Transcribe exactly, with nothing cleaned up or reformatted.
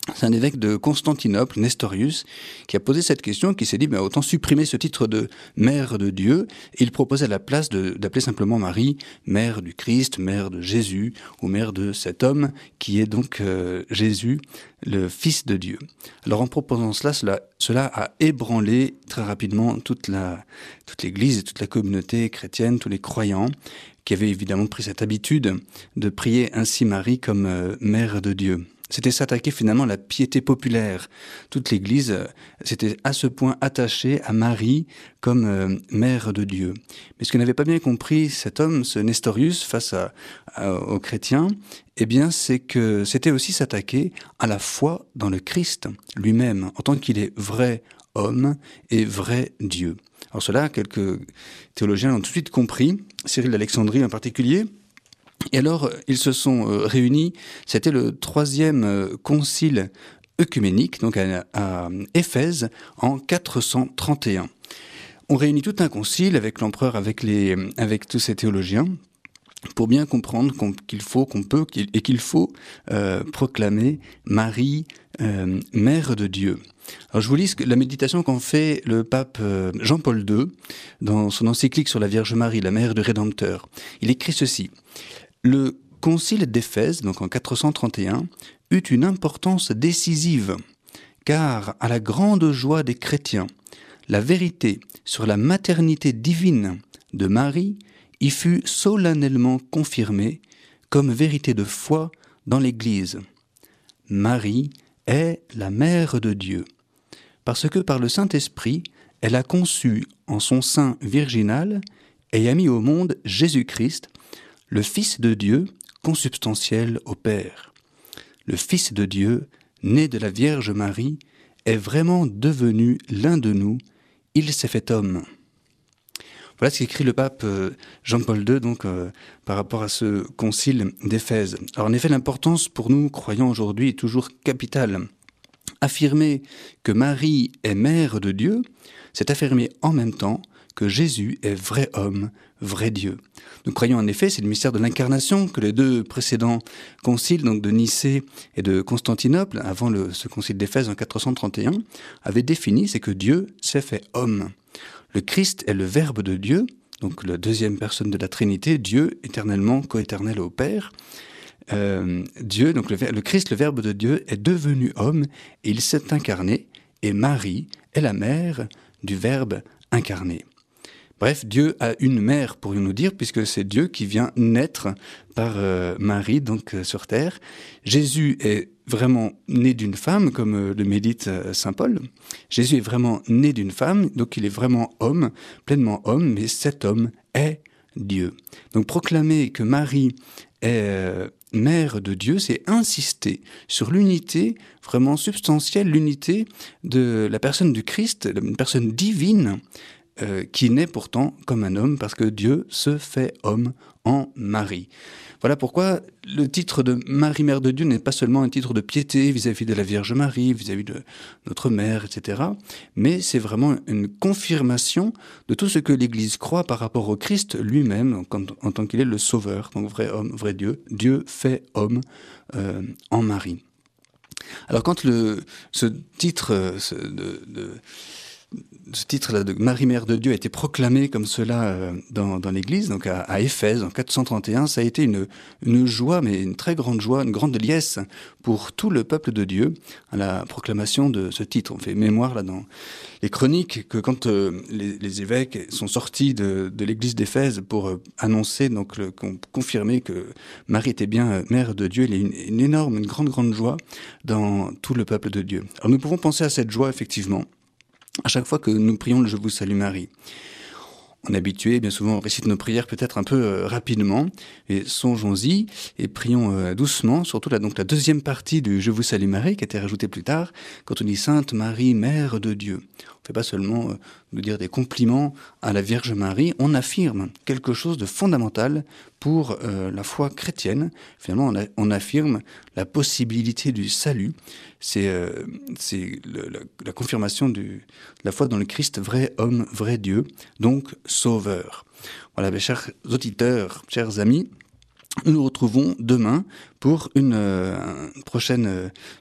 C'est un évêque de Constantinople, Nestorius, qui a posé cette question, qui s'est dit, ben, autant supprimer ce titre de mère de Dieu. Et il proposait à la place de, d'appeler simplement Marie, mère du Christ, mère de Jésus, ou mère de cet homme qui est donc euh, Jésus, le Fils de Dieu. Alors en proposant cela, cela, cela a ébranlé très rapidement toute la, toute l'Église et toute la communauté chrétienne, tous les croyants, qui avaient évidemment pris cette habitude de prier ainsi Marie comme euh, mère de Dieu. C'était s'attaquer finalement à la piété populaire. Toute l'Église euh, s'était à ce point attachée à Marie comme euh, mère de Dieu. Mais ce que n'avait pas bien compris cet homme, ce Nestorius, face à, à, aux chrétiens, eh bien, c'est que c'était aussi s'attaquer à la foi dans le Christ lui-même, en tant qu'il est vrai homme et vrai Dieu. Alors cela, quelques théologiens l'ont tout de suite compris, Cyril d'Alexandrie en particulier. Et alors, ils se sont euh, réunis, c'était le troisième euh, concile œcuménique, donc à, à Éphèse, en quatre cent trente et un. On réunit tout un concile avec l'empereur, avec, les, avec tous ces théologiens, pour bien comprendre qu'on, qu'il faut, qu'on peut, qu'il, et qu'il faut euh, proclamer Marie, euh, mère de Dieu. Alors je vous lis la méditation qu'en fait le pape euh, Jean-Paul deux, dans son encyclique sur la Vierge Marie, la mère du Rédempteur. Il écrit ceci. Le concile d'Éphèse, donc en quatre cent trente et un, eut une importance décisive, car à la grande joie des chrétiens, la vérité sur la maternité divine de Marie y fut solennellement confirmée comme vérité de foi dans l'Église. Marie est la mère de Dieu, parce que par le Saint-Esprit, elle a conçu en son sein virginal et a mis au monde Jésus-Christ, le Fils de Dieu, consubstantiel au Père. Le Fils de Dieu, né de la Vierge Marie, est vraiment devenu l'un de nous. Il s'est fait homme. Voilà ce qu'écrit le pape Jean-Paul deux, donc, euh, par rapport à ce concile d'Éphèse. Alors, en effet, l'importance pour nous, croyants aujourd'hui, est toujours capitale. Affirmer que Marie est mère de Dieu, c'est affirmer en même temps que Jésus est vrai homme, vrai Dieu. Nous croyons en effet, c'est le mystère de l'incarnation que les deux précédents conciles, donc de Nicée et de Constantinople, avant le, ce concile d'Éphèse en quatre cent trente et un, avaient défini, c'est que Dieu s'est fait homme. Le Christ est le Verbe de Dieu, donc la deuxième personne de la Trinité, Dieu éternellement coéternel au Père. Euh, Dieu, donc le, le Christ, le Verbe de Dieu, est devenu homme et il s'est incarné, et Marie est la mère du Verbe incarné. Bref, Dieu a une mère, pourrions-nous dire, puisque c'est Dieu qui vient naître par euh, Marie, donc euh, sur terre. Jésus est vraiment né d'une femme, comme euh, le médite euh, saint Paul. Jésus est vraiment né d'une femme, donc il est vraiment homme, pleinement homme, mais cet homme est Dieu. Donc proclamer que Marie est euh, mère de Dieu, c'est insister sur l'unité vraiment substantielle, l'unité de la personne du Christ, une personne divine, Euh, qui naît pourtant comme un homme, parce que Dieu se fait homme en Marie. Voilà pourquoi le titre de Marie, Mère de Dieu, n'est pas seulement un titre de piété vis-à-vis de la Vierge Marie, vis-à-vis de notre mère, et cetera, mais c'est vraiment une confirmation de tout ce que l'Église croit par rapport au Christ lui-même, en, en tant qu'il est le Sauveur, donc vrai homme, vrai Dieu. Dieu fait homme euh, en Marie. Alors quand le, ce titre ce, de... de Ce titre-là de Marie, Mère de Dieu a été proclamé comme cela euh, dans, dans l'Église, donc à, à Éphèse en quatre cent trente et un. Ça a été une, une joie, mais une très grande joie, une grande liesse pour tout le peuple de Dieu à la proclamation de ce titre. On fait mémoire là dans les chroniques que quand euh, les, les évêques sont sortis de, de l'Église d'Éphèse pour euh, annoncer, donc le, confirmer que Marie était bien euh, Mère de Dieu, il y a une, une énorme, une grande, grande joie dans tout le peuple de Dieu. Alors nous pouvons penser à cette joie effectivement à chaque fois que nous prions le Je vous salue Marie. On est habitué, bien souvent, on récite nos prières peut-être un peu euh, rapidement, et songeons-y, et prions euh, doucement, surtout là, donc, la deuxième partie du Je vous salue Marie, qui a été rajoutée plus tard, quand on dit Sainte Marie, Mère de Dieu. On ne fait pas seulement euh, nous dire des compliments à la Vierge Marie, on affirme quelque chose de fondamental pour euh, la foi chrétienne. Finalement, on, a, on affirme la possibilité du salut. C'est, euh, c'est le, la, la confirmation du, de la foi dans le Christ, vrai homme, vrai Dieu, donc sauveur. Voilà, mes chers auditeurs, chers amis, nous nous retrouvons demain pour une, euh, une prochaine